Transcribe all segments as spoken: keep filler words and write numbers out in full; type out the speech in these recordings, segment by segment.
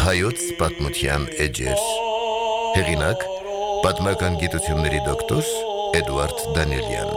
Հայոց պատմության էջեր Հեղինակ պատմական գիտությունների դոկտոր Էդուարդ Դանիելյան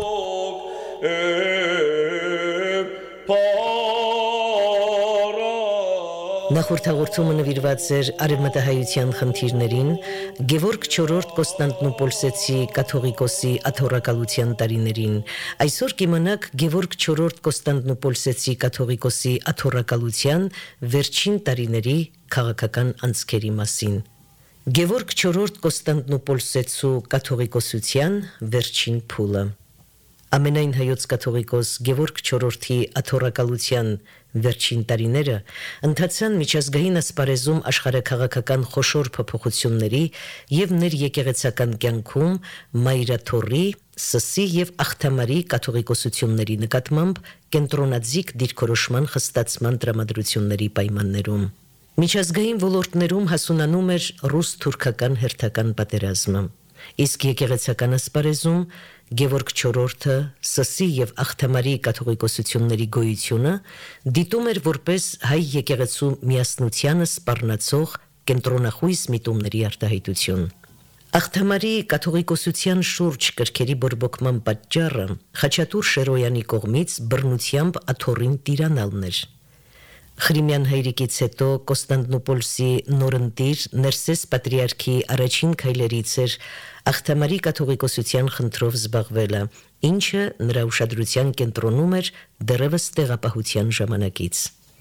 Նախորդ հաղորդումը նվիրված էր արևմտահայության խնդիրներին, Գևորգ չորրորդ Կոստանդնուպոլսեցի կաթողիկոսի աթոռակալության տարիներին։ Այսօր կիմանաք Գևորգ չորրորդ Կոստանդնուպոլսեցի կաթողիկոսի աթոռակալության վերջին տարիների քաղաքական անցքերի մասին։ Գևորգ չորրորդ Կոստանդնուպոլսեցու կաթողիկոսության վերջին փուլը։ Ամենայն հայոց կաթողիկոս Գևորգ չորրորդի աթոռակալության վերջին տարիները ընթացան միջազգային ասպարեզում աշխարհաքաղաքական խոշոր փոփոխությունների եւ ներեկեղեցական կյանքում մայրաթոռի, սսի եւ աղթամարի կաթողիկոսությունների նկատմամբ կենտրոնաձիգ դիրքորոշման խստացման տրամադրությունների պայմաններում։ Միջազգային ոլորտներում հասունանում էր ռուս-թուրքական հերթական պատերազմը, իսկ եկեղեցական ասպարեզում Գևորգ չորրորդը, սսի եւ աղթամարի կաթողիկոսությունների գոյությունը դիտում էր որպես հայ եկեղեցու միասնությանը սպառնացող կենտրոնախույս միտումների արտահայտություն։ Աղթամարի կաթողիկոսության շուրջ կրքերի բորբոքման պատճառը Խաչատուր Շերոյանի կողմից բռնությամբ աթոռին տիրանալն էր։ Խրիմյան հայրիկից հետո Կոստանդնուպոլսի նորընտիր Ներսես պատրիարքի առաջին քայլերից էր աղթամարի կաթողիկոսության խնդրով զբաղվելը, ինչը նրա ուշադրության կենտրոնում էր դեռևս տեղապահության ժամանակից։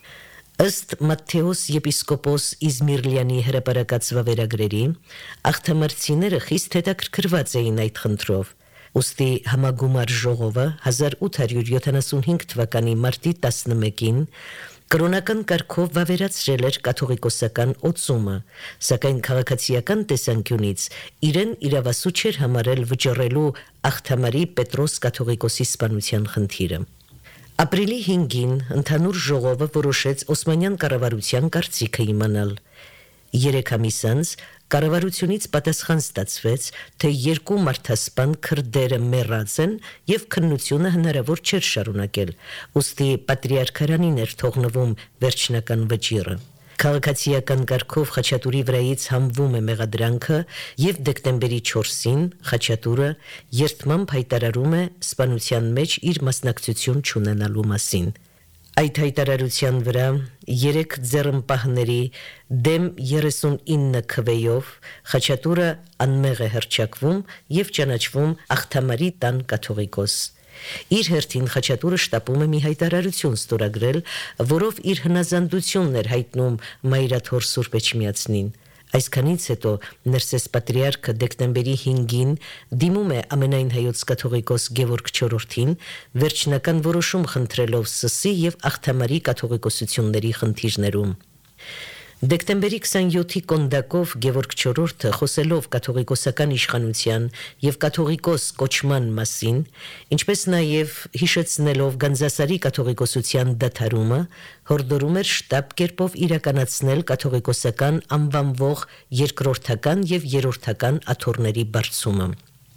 Ըստ Մատթեոս եպիսկոպոս Իզմիրլյանի հրապարակած վավերագրերի, աղթամարցիները խիստ հետաքրքրված էին այդ խնդրով, ուստի համագումար ժողովը հազար ութ հարյուր յոթանասունհինգ թվականի մարտի տասնմեկին կրոնական կարգով վավերացրել էր կաթողիկոսական օծումը, սակայն քաղաքացիական տեսանկյունից իրեն իրավասու չէր համարել վճռելու աղթամարի Պետրոս կաթողիկոսի սպանության խնդիրը։ Ապրիլի հինգին ընդհանուր ժողովը որոշեց Օսմանյան կառավարության կարծիքը իմանալ։ Երեք ամիս անց կառավարությունից պատասխան ստացվեց, թե երկու մարդասպան քրդերը մեռած են եւ քննությունը հնարավոր չէր շարունակել, ուստի պատրիարքարանին էր թողնվում վերջնական վճիռը։ Քաղաքացիական կարգով Խաչատուրի վրայից համվում է մեղադրանքը եւ դեկտեմբերի չորսին Խաչատուրը երդմամբ հայտարարում է սպանության մեջ իր մասնակցություն չունենալու մասին։ Այդ հայտարարության վրա երեք ձեռնպահների դեմ երեսունինը քվեով Խաչատուրը անմեղ է հռչակվում եւ ճանաչվում աղթամարի տան կաթողիկոս։ Իր հերթին Խաչատուրը շտապում է մի հայտարարություն ստորագրել, որով իր հնազանդությունն էր հայտնում մայրաթոռ Սուրբ Էջմիածնին։ Այսքանից հետո Ներսես պատրիարքը դեկտեմբերի հինգին դիմում է ամենայն հայոց կաթողիկոս Գևորգ չորրորդին, վերջնական որոշում խնդրելով սսի եւ աղթամարի կաթողիկոսությունների խնդիրներում։ Դեկտեմբերի քսանյոթի կոնդակով Գևորգ չորրորդը խոսելով կաթողիկոսական իշխանության եւ կաթողիկոս կոչման մասին, ինչպես նաեւ հիշեցնելով Գանձասարի կաթողիկոսության դադարումը, հորդորում էր շտապ կերպով իրականացնել կաթողիկոսական անվանվող երկրորդական եւ երրորդական աթոռների բարձումը։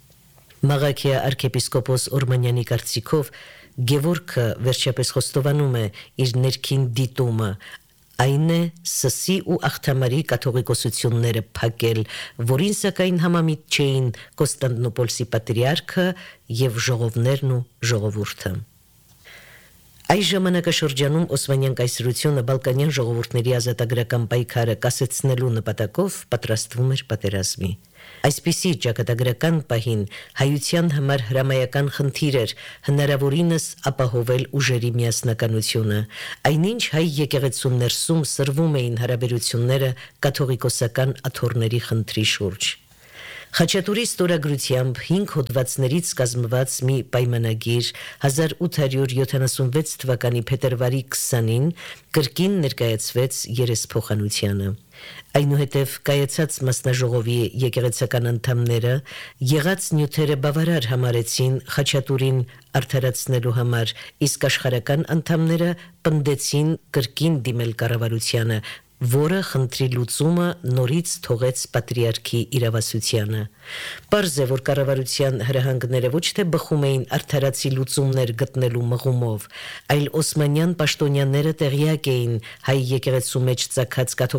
Մաղաքիա arczepiskopos Օրմանյանի կարծիքով Գևորգը վերջապես խոստովանում է իր ներքին դիտումը, այն է սսի ու աղթամարի կաթողիկոսությունները փակել, որին սակայն համամիտ չէին Կոստանդնուպոլսի պատրիարքը եւ ժողովներն ու ժողովուրդը։ Այս ժամանակաշրջանում Օսմանյան կայսրությունը Բալկանյան ժողովուրդների ազատագրական պայքարը կասեցնելու նպատակով պատրաստվում էր պատերազմի։ Այսպիսի ճակատագրական պահին հայության համար հրամայական խնդիր էր հնարավորինս ապահովել ուժերի միասնականությունը, այնինչ հայ եկեղեցու ներսում սրվում էին հարաբերությունները կաթողիկոսական աթոռների խնդրի շուրջ։ Խաչատուրի ստորագրությամբ հինգ հոդվածներից կազմված մի պայմանագիր հազար ութ հարյուր յոթանասունվեց թվականի փետրվարի քսանին կրկին ներկայացվեց երեսփոխանությանը։ Այնուհետև կայացած մասնաժողովի եկեղեցական անդամները եղած նյութերը բավարար համարեցին Խաչատուրին արդարացնելու համար, իսկ աշխարհական անդամները պնդեցին կրկին դիմել կառավարությանը, որը խնդրի լուծումը նորից թողեց պատրիարքի իրավասությանը։ Պարզ է, որ կառավարության հրահանգները ոչ թե բխում էին արդարացի լուծումներ գտնելու մղումով, այլ օսմանյան պաշտոնյաները տեղյակ էին հայ եկեղեցու մեջ ծագած կաթողիկոսական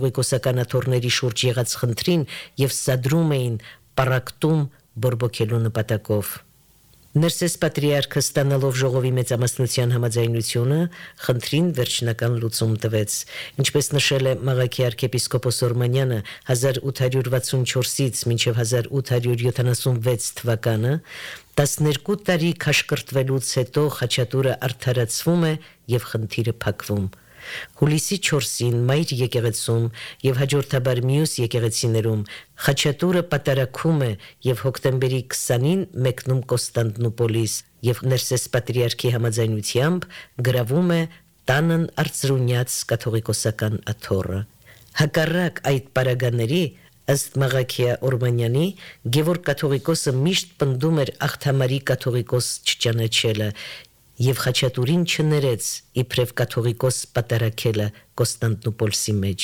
ռուսական աթոռների շուրջ եղած խնդրին եւ սադրում էին պարակտում բորբոքելու նպատակով։ Ներսես պատրիարքը ստանալով ժողովի մեծամասնության համաձայնությունը խնդրին վերջնական լուծում տվեց։ Ինչպես նշել է Մաղաքի arczepiskopos Օրմանյանը հազար ութ հարյուր վաթսունչորսից մինչև հազար ութ հարյուր յոթանասունվեց թվականը, տասներկու տարի քաշկրտվելուց հետո Խաչատուրը արդարացվում է եւ խնդիրը փակվում։ Հուլիսի չորսին Մայր եկեղեցում եւ հաջորդաբար մյուս եկեղեցիներում Խաչատուրը պատարակում է եւ հոկտեմբերի քսանին մեկնում Կոստանդնուպոլիս եւ Ներսես պատրիարքի համաձայնությամբ գրավում է տանն արծրունյաց կաթողիկոսական աթոռը։ Հակառակ այդ պարագաների ըստ Մաղաքիա Օրմանյանի Գևորգ կաթողիկոսը միշտ պնդում էր աղթամարի կաթողիկոս չճանաչելը եւ Խաչատուրին չներեց իբրև կաթողիկոս պատարակելը Կոստանդնուպոլսի մեջ։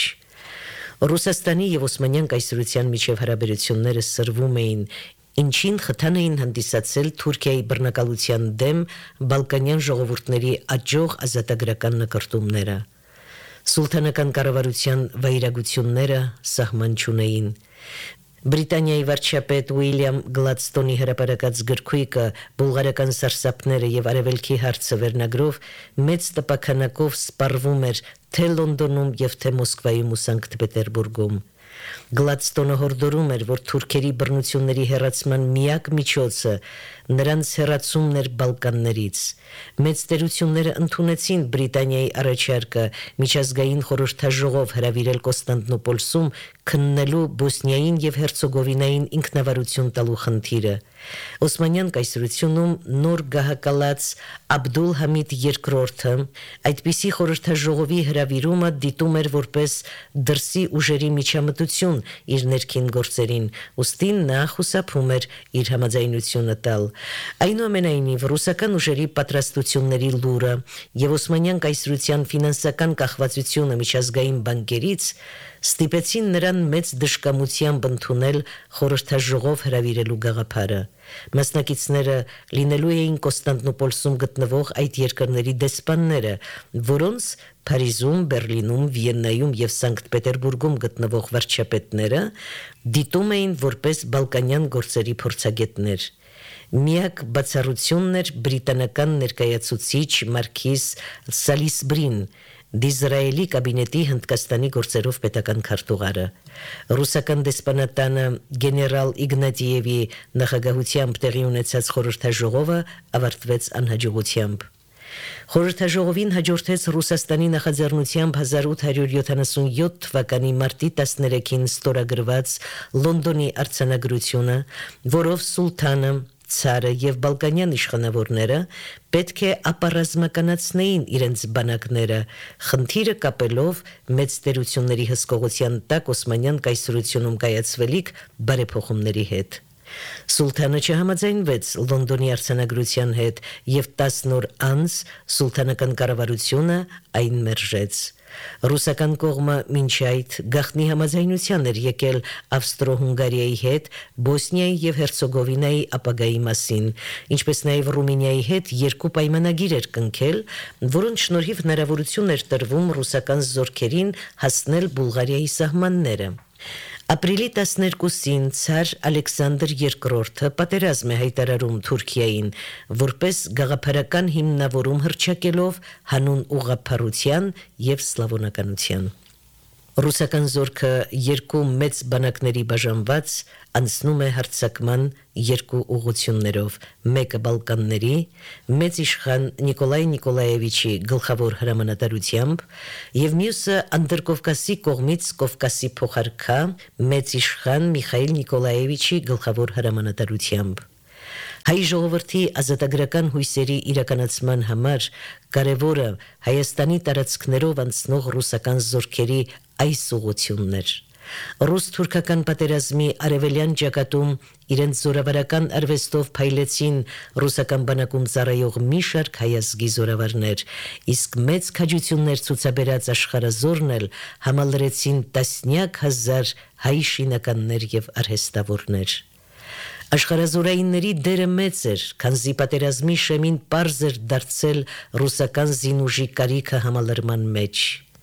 Ռուսաստանի եւ Օսմանյան կայսրության միջև հարաբերությունները սրվում էին, ինչին խթան էին հանդիսացել Թուրքիայի բռնակալության դեմ բալկանյան ժողովուրդների աճող ազատագրական նկարտումները։ Սուլթանական կառավարության վայրագությունները սահման չունեին։ Բրիտանիայի վարչապետ Ուիլյամ Գլադստոնի հրապարակած գրքույկը «Բուլղարական սարսափները եւ արևելքի հարցը» վերնագրով մեծ տպաքանակով սպառվում էր թե Լոնդոնում եւ թե Մոսկվայում ու Սանկտ Պետերբուրգում։ Գլադստոնը հորդորում էր, որ թուրքերի բռնությունների հեռացման միակ միջոցը նրանց հեռացումն էր Բալկաններից։ Մեծ տերությունները ընդունեցին Բրիտանիայի առաջարկը միջազգային խորհրդաժողով հրավիրել Կոստանդնուպոլսում քննելու Բոսնիային եւ Հերցեգովինային ինքնավարություն տալու խնդիրը։ Օսմանյան կայսրությունում նոր գահակալած Աբդուլ Համիդ երկրորդը այդպիսի խորհրդաժողովի հրավիրումը դիտում էր որպես դրսի ուժերի միջամտություն իր ներքին գործերին, ուստի նա խուսափում էր իր համաձայնությունը տալ։ Այնուամենայնիվ ռուսական ուժերի պատրաստությունների լուրը եւ Օսմանյան կայսրության ֆինանսական կախվածությունը միջազգային բանկերից ստիպեցին նրան մեծ դժկամությամբ ընդունել խորհրդաժողով հրավիրելու գաղափարը։ Մասնակիցները լինելու էին Կոստանդնուպոլսում գտնվող այդ երկրների դեսպանները, որոնց Փարիզում, Բերլինում, Վիեննայում եւ Սանկտ Պետերբուրգում գտնվող վարչապետները դիտում էին որպես բալկանյան գործերի փորձագետներ։ Միակ բացառությունն էր բրիտանական ներկայացուցիչ Մարքիզ Սալիսբրին, Դիզրայելի կաբինետի Հնդկաստանի գործերով պետական քարտուղարը։ Ռուսական դեսպանատանը գեներալ Իգնատիևի նախագահությամբ տեղի ունեցած խորհրդաժողովը ավարտվեց անհաջողությամբ։ Խորհրդաժողովին հաջորդեց Ռուսաստանի նախաձեռնությամբ հազար ութ հարյուր յոթանասունյոթ թվականի մարտի տասներեքին ստորագրված Լոնդոնի արձանագրությունը, որով սուլթանը, ցարը եւ բալկանյան իշխանավորները պետք է ապառազմականացնեին իրենց բանակները, խնդիրը կապելով մեծ տերությունների հսկողության տակ Օսմանյան կայսրությունում կայացվելիք բարեփոխումների հետ։ Սուլթանը չհամաձայնվեց Լոնդոնի արձանագրության հետ եւ տասն օր անց սուլթանական կառավարությունը այն մերժեց։ Ռուսական կողմը մինչ այդ գաղտնի համաձայնության էր եկել Ավստրո-Հունգարիայի հետ Բոսնիայի եւ Հերցեգովինայի ապագայի մասին, ինչպես նաեւ Ռումինիայի հետ երկու պայմանագիր էր կնքել, որոնց շնորհիվ հնարավորություն էր տրվում ռուսական զորքերին հասնել Բուլղարիայի սահմանները։ Ապրիլի տասներկուսին ցար Ալեքսանդր երկրորդը պատերազմ է հայտարարում Թուրքիային, որպես գաղափարական հիմնավորում հռչակելով հանուն ուղղափառության եւ սլավոնականության։ Ռուսական զորքը երկու մեծ բանակների բաժանված անցնում է հարձակման երկու ուղղություններով, մեկը Բալկանների, մեծ իշխան Նիկոլայ Նիկոլաևիչի գլխավոր հրամանատարությամբ եւ մյուսը Անդրկովկասի կողմից Կովկասի փոխարքա մեծ իշխան Միխայիլ Նիկոլաևիչի գլխավոր հրամանատարությամբ։ Հայ ժողովրդի ազատագրական հույսերի իրականացման համար կարևորը Հայաստանի տարածքներով անցնող ռուսական զորքերի այս ուղղությունն էր։ Ռուս-թուրքական պատերազմի արևելյան ճակատում իրենց զորավարական արվեստով փայլեցին ռուսական բանակում ծառայող մի շարք հայազգի զորավարներ, իսկ մեծ քաջություններ ցուցաբերած աշխարհազորն էլ համալրեցին տասնյակ հազար հայ շինականներ եւ արհեստավորներ։ Աշխարհազորայինների դերը մեծ էր, քանզի պատերազմի շեմին պարզ էր դարձել ռուսական զինուժի կարիքը համալրման մեջ։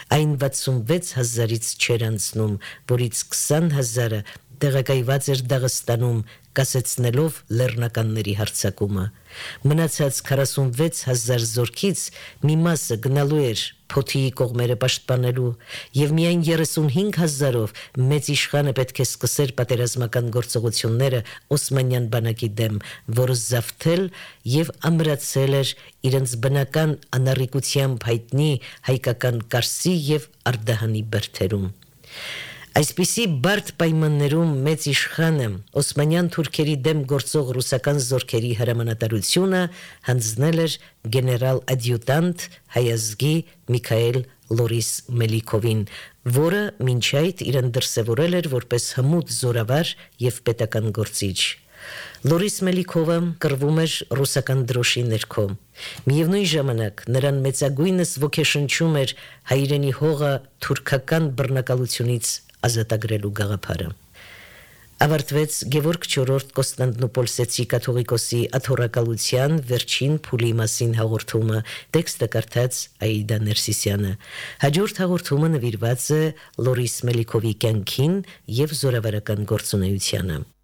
Այն վաթսունվեց հազարից չէր անցնում, որից քսան հազարը տեղակայված էր Դաղստանում, կասեցնելով լեռնականների հարձակումը։ Մնացած քառասունվեց հազար զորքից մի մասը գնալու էր Փոթիի կողմերը պաշտպանելու, եւ միայն երեսունհինգ հազարով մեծ իշխանը պետք է սկսեր պատերազմական գործողությունները Օսմանյան բանակի դեմ, որը զավթել եւ ամրացել էր իրենց բնական անառիկությամբ հայտնի հայկական Կարսի եւ Արդահանի բերդերում։ Այսպիսի բարդ պայմաններում մեծ իշխանը Օսմանյան թուրքերի դեմ գործող ռուսական զորքերի հրամանատարությունը հանձնել էր գեներալ ադյուտանտ հայազգի Միքայել Լորիս Մելիքովին, որը մինչ այդ իրեն դրսևորել էր որպես հմուտ զորավար եւ պետական գործիչ։ Լորիս Մելիքովը կռվում էր ռուսական դրոշի ներքո։ Միևնույն ժամանակ նրան մեծագույնս ոգեշնչում էր հայրենի հողը թուրքական բռնակալությունից ազատագրելու գաղափարը։ Ավարտվեց Գևորգ չորրորդ Կոստանդնուպոլսեցի կաթողիկոսի աթոռակալության վերջին փուլի մասին հաղորդումը, տեքստը կարդաց Աիդա Ներսիսյանը։ Հաջորդ հաղորդումը նվիրված է Լորիս Մելիքովի կյանքին եւ զորավարական գործունեությանը։